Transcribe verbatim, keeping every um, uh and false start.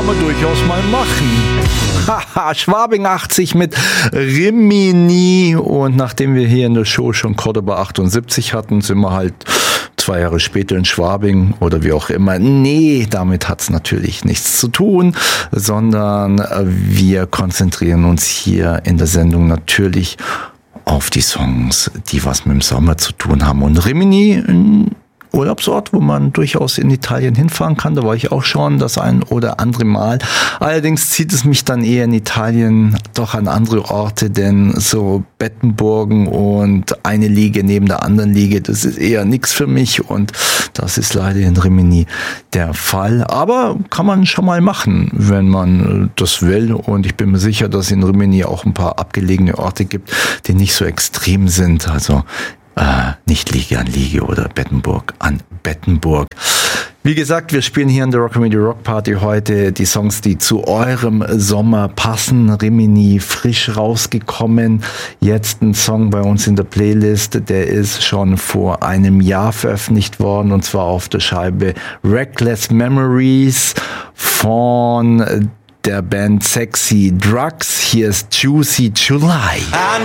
man durchaus mal machen. Haha, Schwabing achtzig mit Rimini. Und nachdem wir hier in der Show schon Cordoba achtundsiebzig hatten, sind wir halt zwei Jahre später in Schwabing oder wie auch immer. Nee, damit hat's natürlich nichts zu tun, sondern wir konzentrieren uns hier in der Sendung natürlich auf die Songs, die was mit dem Sommer zu tun haben. Und Rimini, ein Urlaubsort, wo man durchaus in Italien hinfahren kann. Da war ich auch schon das ein oder andere Mal. Allerdings zieht es mich dann eher in Italien doch an andere Orte, denn so Bettenburgen und eine Liege neben der anderen Liege, das ist eher nichts für mich und das ist leider in Rimini der Fall. Aber kann man schon mal machen, wenn man das will, und ich bin mir sicher, dass es in Rimini auch ein paar abgelegene Orte gibt, die nicht so extrem sind. Also Äh, nicht Liege an Liege oder Bettenburg an Bettenburg. Wie gesagt, wir spielen hier in der Rock'n'Media Rock Party heute die Songs, die zu eurem Sommer passen. Rimini, frisch rausgekommen. Jetzt ein Song bei uns in der Playlist, der ist schon vor einem Jahr veröffentlicht worden, und zwar auf der Scheibe Reckless Memories von der Band Sexy Drugs. Hier ist Juicy July.